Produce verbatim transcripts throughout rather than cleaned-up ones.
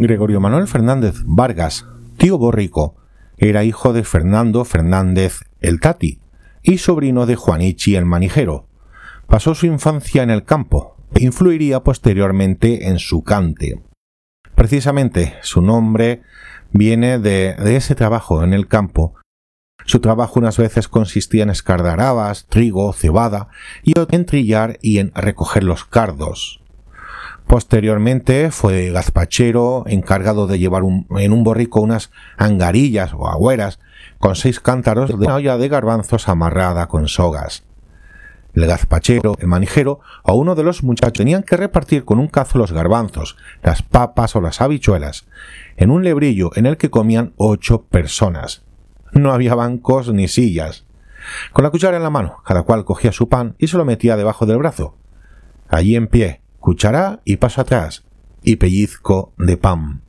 Gregorio Manuel Fernández Vargas, tío Borrico, era hijo de Fernando Fernández el Tati y sobrino de Juanichi el Manijero. Pasó su infancia en el campo e influiría posteriormente en su cante. Precisamente su nombre viene de, de ese trabajo en el campo. Su trabajo unas veces consistía en escardar habas, trigo, cebada y en trillar y en recoger los cardos. Posteriormente fue gazpachero, encargado de llevar un, en un borrico unas angarillas o agüeras con seis cántaros de una olla de garbanzos amarrada con sogas. El gazpachero, el manijero o uno de los muchachos tenían que repartir con un cazo los garbanzos, las papas o las habichuelas en un lebrillo en el que comían ocho personas. No había bancos ni sillas. Con la cuchara en la mano, cada cual cogía su pan y se lo metía debajo del brazo. Allí en pie, cuchara y paso atrás, y pellizco de pan.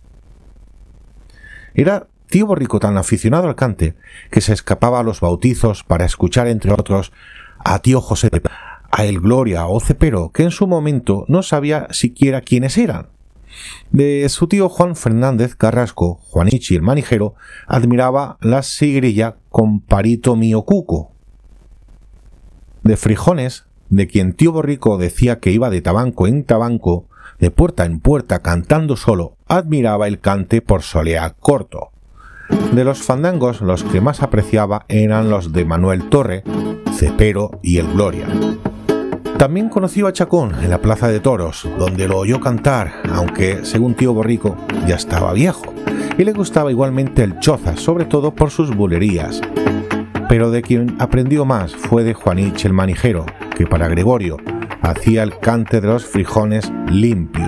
Era tío Borrico tan aficionado al cante que se escapaba a los bautizos para escuchar, entre otros, a tío José, a el Gloria o Cepero, que en su momento no sabía siquiera quiénes eran. De su tío Juan Fernández Carrasco, Juanichi el Manijero, admiraba la sigrilla con Parito mío Cuco. De Frijones, de quien tío Borrico decía que iba de tabanco en tabanco, de puerta en puerta cantando solo, admiraba el cante por solea corto. De los fandangos, los que más apreciaba eran los de Manuel Torre, Cepero y el Gloria. También conoció a Chacón en la Plaza de Toros, donde lo oyó cantar, aunque, según tío Borrico, ya estaba viejo, y le gustaba igualmente el choza, sobre todo por sus bulerías. Pero de quien aprendió más fue de Juanichi el Manijero, que para Gregorio hacía el cante de los frijones limpio.